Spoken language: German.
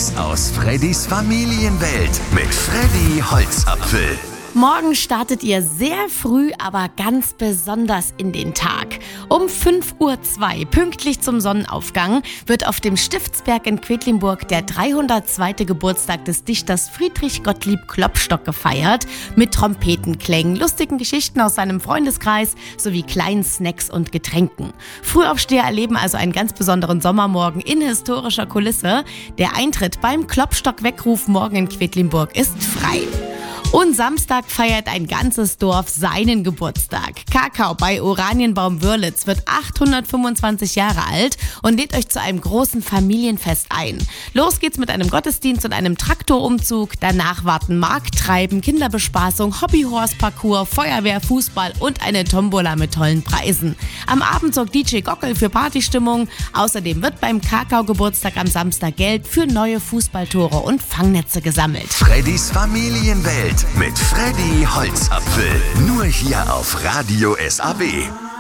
Snacks aus Freddys Familienwelt mit Freddy Holzapfel. Morgen startet ihr sehr früh, aber ganz besonders in den Tag. Um 5:02 Uhr, pünktlich zum Sonnenaufgang, wird auf dem Stiftsberg in Quedlinburg der 302. Geburtstag des Dichters Friedrich Gottlieb Klopstock gefeiert. Mit Trompetenklängen, lustigen Geschichten aus seinem Freundeskreis sowie kleinen Snacks und Getränken. Frühaufsteher erleben also einen ganz besonderen Sommermorgen in historischer Kulisse. Der Eintritt beim Klopstock-Weckruf morgen in Quedlinburg ist frei. Und Samstag feiert ein ganzes Dorf seinen Geburtstag. Kakao bei Oranienbaum Wörlitz wird 825 Jahre alt und lädt euch zu einem großen Familienfest ein. Los geht's mit einem Gottesdienst und einem Traktorumzug. Danach warten Markttreiben, Kinderbespaßung, Hobbyhorse-Parcours, Feuerwehr, Fußball und eine Tombola mit tollen Preisen. Am Abend sorgt DJ Gockel für Partystimmung. Außerdem wird beim Kakao-Geburtstag am Samstag Geld für neue Fußballtore und Fangnetze gesammelt. Freddys Familienwelt mit Freddy Holzapfel. Nur hier auf Radio SAB.